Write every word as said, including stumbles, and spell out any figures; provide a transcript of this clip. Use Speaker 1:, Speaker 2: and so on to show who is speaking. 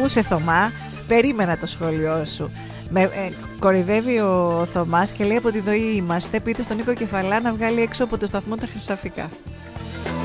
Speaker 1: Ακούσε, Θωμά, περίμενα το σχόλιο σου. Με ε, κορυδεύει ο Θωμάς και λέει: από τη ΔΟΗ είμαστε, πείτε στον Νίκο Κεφαλά να βγάλει έξω από το σταθμό τα χρυσαφικά.